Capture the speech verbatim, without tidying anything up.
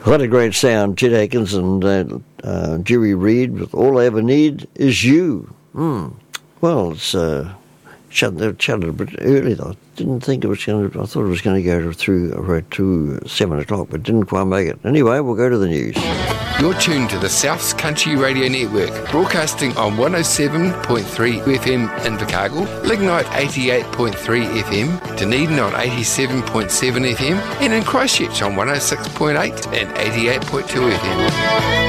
What a great sound. Chet Atkins and uh, uh, Jerry Reed with All I Ever Need Is You. Mm. Well, it's uh, shut, they shut it a bit early, though. I didn't think it was going to, I thought it was going to go through right to seven o'clock, but didn't quite make it. Anyway, we'll go to the news. You're tuned to the South's Country Radio Network, broadcasting on one oh seven point three F M in Invercargill, Lignite eighty-eight point three F M, Dunedin on eighty-seven point seven F M, and in Christchurch on one oh six point eight and eighty-eight point two F M.